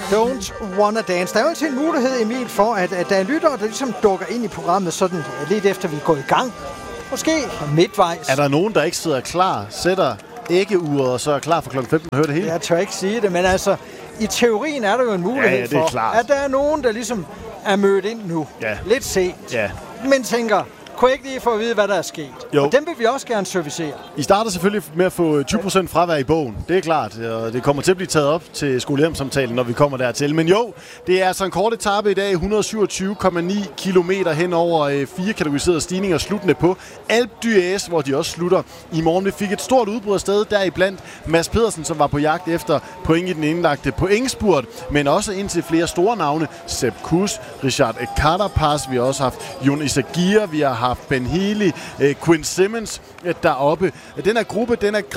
Don't Wanna Dance. Der er jo altid en mulighed, Emil, for at der er lyttere, der ligesom dukker ind i programmet sådan lidt efter, vi er gået i gang. Måske midtvejs. Er der nogen, der ikke sidder klar, sætter æggeuret og så er klar for kl. 15 og hører det hele? Jeg tør ikke sige det, men altså, i teorien er der jo en mulighed for, klart. at der er nogen, der ligesom er mødt ind nu. Ja. Lidt sent. Ja. Men tænker, kunne jeg ikke lige få at vide, hvad der er sket? Jo. Og dem vil vi også gerne servicere. I starter selvfølgelig med at få 20% fravær i bogen. Det er klart, og det kommer til at blive taget op til skolehjemsamtalen, når vi kommer dertil. Men jo, det er altså en kort etape i dag, 127,9 kilometer hen over 4 kategoriserede stigninger, sluttende på Alpe d'Huez, hvor de også slutter i morgen. Vi fik et stort udbrud af sted deriblandt Mads Pedersen, som var på jagt efter point i den indlagte pointspurt, men også indtil flere store navne. Sepp Kuss, Richard Carapaz, vi har også haft Jon Izagirre, vi har haft Ben Healy, Quinn Simmons deroppe. Den her gruppe, den er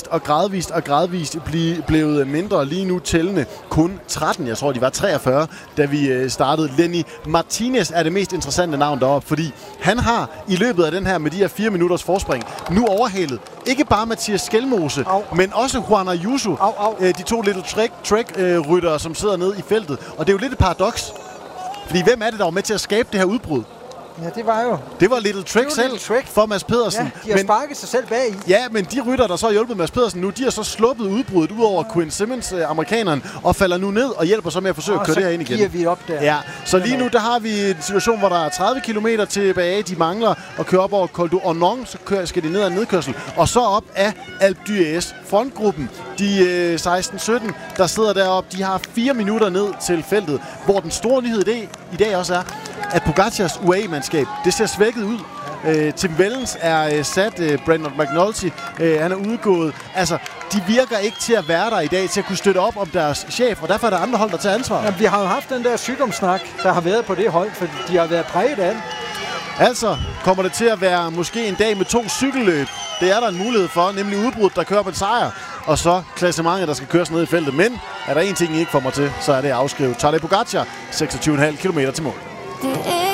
gradvist blevet mindre, lige nu tællende kun 13. Jeg tror, de var 43, da vi startede. Lenny Martinez er det mest interessante navn deroppe, fordi han har i løbet af den her, med de her 4 minutters forspring, nu overhalet ikke bare Mathias Skelmose, men også Juan Ayuso, de to Little Trek-ryttere, som sidder nede i feltet. Og det er jo lidt et paradoks, fordi hvem er det, der var med til at skabe det her udbrud? Ja, det var Little Trek selv for Mads Pedersen. Ja, de har sparket sig selv bag i. Ja, men de rytter, der så har hjulpet Mads Pedersen nu, de har så sluppet udbruddet ud over Quinn Simmons, amerikaneren, og falder nu ned og hjælper så med at forsøge at køre det her ind igen. Så giver vi op der. Ja, så lige nu, der har vi en situation, hvor der er 30 km tilbage. De mangler at køre op over Col du Ornon, så skal de ned ad nedkørsel. Og så op af Alpe d'Huez. Frontgruppen, de 16-17, der sidder deroppe, de har 4 minutter ned til feltet, hvor den store nyhed i dag også er, at Pogacars UAE-mandskab, det ser svækket ud. Tim Wellens er sat, Brandon McNulty, han er udgået. Altså, de virker ikke til at være der i dag, til at kunne støtte op om deres chef, og derfor er der andre hold, der tager ansvar. Jamen, vi har jo haft den der sygdomssnak, der har været på det hold, for de har været præget af den. Altså kommer det til at være måske en dag med 2 cykelløb. Det er der en mulighed for, nemlig udbruddet, der kører på en sejr. Og så klassementet, der skal køres ned i feltet. Men er der en ting, I ikke får mig til, så er det at afskrive Tadej Pogačar 26,5 km til mål.